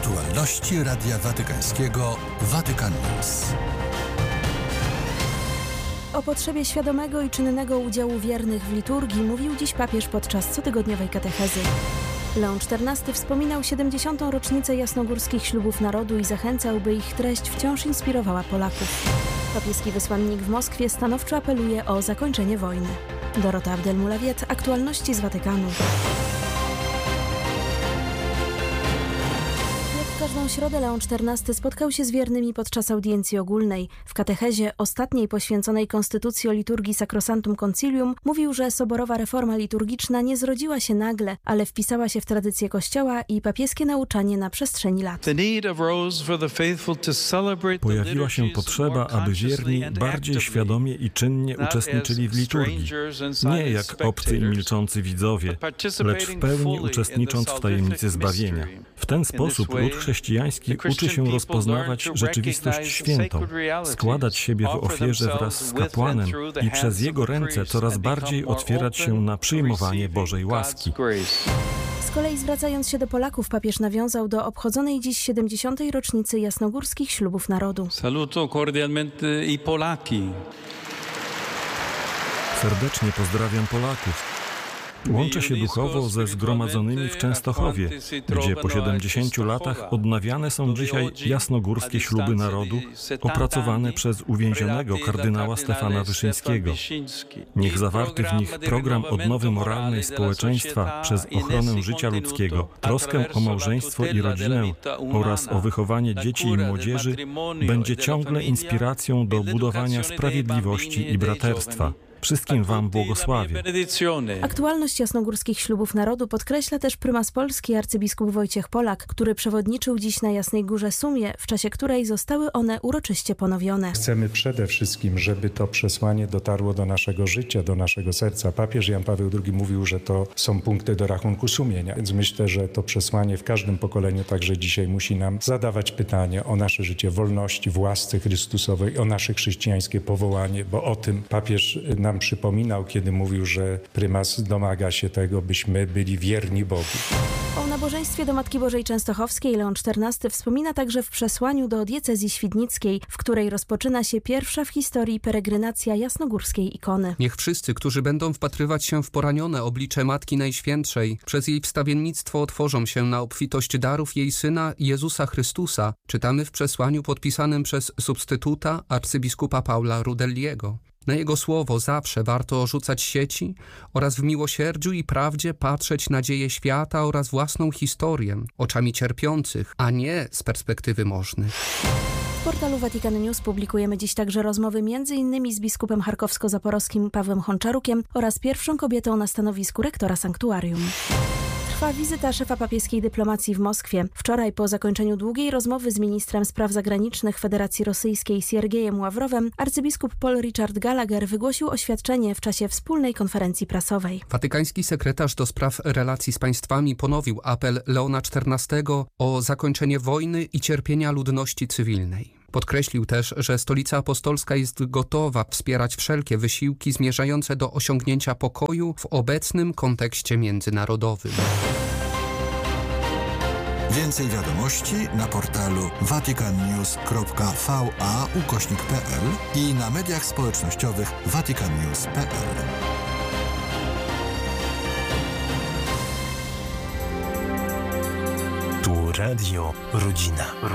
Aktualności Radia Watykańskiego Vatican News. O potrzebie świadomego i czynnego udziału wiernych w liturgii mówił dziś papież podczas cotygodniowej katechezy. Leon XIV wspominał 70. rocznicę jasnogórskich ślubów narodu i zachęcał, by ich treść wciąż inspirowała Polaków. Papieski wysłannik w Moskwie stanowczo apeluje o zakończenie wojny. Dorota Abdelmulawiet, aktualności z Watykanu. Każdą środę Leon XIV spotkał się z wiernymi podczas audiencji ogólnej. W katechezie ostatniej poświęconej konstytucji o liturgii Sacrosanctum Concilium mówił, że soborowa reforma liturgiczna nie zrodziła się nagle, ale wpisała się w tradycję Kościoła i papieskie nauczanie na przestrzeni lat. Pojawiła się potrzeba, aby wierni bardziej świadomie i czynnie uczestniczyli w liturgii. Nie jak obcy i milczący widzowie, lecz w pełni uczestnicząc w tajemnicy zbawienia. W ten sposób lud chrześcijański uczy się rozpoznawać rzeczywistość świętą, składać siebie w ofierze wraz z kapłanem i przez jego ręce coraz bardziej otwierać się na przyjmowanie Bożej łaski. Z kolei zwracając się do Polaków, papież nawiązał do obchodzonej dziś 70. rocznicy jasnogórskich ślubów narodu. Saluto cordialmente i Polaki. Serdecznie pozdrawiam Polaków. Łączę się duchowo ze zgromadzonymi w Częstochowie, gdzie po 70 latach odnawiane są dzisiaj jasnogórskie śluby narodu, opracowane przez uwięzionego kardynała Stefana Wyszyńskiego. Niech zawarty w nich program odnowy moralnej społeczeństwa przez ochronę życia ludzkiego, troskę o małżeństwo i rodzinę oraz o wychowanie dzieci i młodzieży będzie ciągle inspiracją do budowania sprawiedliwości i braterstwa. Wszystkim Wam błogosławię. Aktualność jasnogórskich ślubów narodu podkreśla też prymas Polski arcybiskup Wojciech Polak, który przewodniczył dziś na Jasnej Górze Sumie, w czasie której zostały one uroczyście ponowione. Chcemy przede wszystkim, żeby to przesłanie dotarło do naszego życia, do naszego serca. Papież Jan Paweł II mówił, że to są punkty do rachunku sumienia, więc myślę, że to przesłanie w każdym pokoleniu także dzisiaj musi nam zadawać pytanie o nasze życie wolności, w łasce Chrystusowej, o nasze chrześcijańskie powołanie, bo o tym papież nam przypominał, kiedy mówił, że prymas domaga się tego, byśmy byli wierni Bogu. O nabożeństwie do Matki Bożej Częstochowskiej Leon XIV wspomina także w przesłaniu do diecezji świdnickiej, w której rozpoczyna się pierwsza w historii peregrinacja jasnogórskiej ikony. Niech wszyscy, którzy będą wpatrywać się w poranione oblicze Matki Najświętszej, przez jej wstawiennictwo otworzą się na obfitość darów jej Syna Jezusa Chrystusa, czytamy w przesłaniu podpisanym przez substytuta arcybiskupa Paula Rudelliego. Na jego słowo zawsze warto rzucać sieci oraz w miłosierdziu i prawdzie patrzeć na dzieje świata oraz własną historię oczami cierpiących, a nie z perspektywy możnych. W portalu Vatican News publikujemy dziś także rozmowy m.in. z biskupem charkowsko-zaporowskim Pawłem Honczarukiem oraz pierwszą kobietą na stanowisku rektora sanktuarium. Trwa wizyta szefa papieskiej dyplomacji w Moskwie. Wczoraj po zakończeniu długiej rozmowy z ministrem spraw zagranicznych Federacji Rosyjskiej Siergiejem Ławrowem, arcybiskup Paul Richard Gallagher wygłosił oświadczenie w czasie wspólnej konferencji prasowej. Watykański sekretarz do spraw relacji z państwami ponowił apel Leona XIV o zakończenie wojny i cierpienia ludności cywilnej. Podkreślił też, że Stolica Apostolska jest gotowa wspierać wszelkie wysiłki zmierzające do osiągnięcia pokoju w obecnym kontekście międzynarodowym. Więcej wiadomości na portalu vaticannews.va/pl i na mediach społecznościowych vaticannews.pl. Tu Radio Rodzina.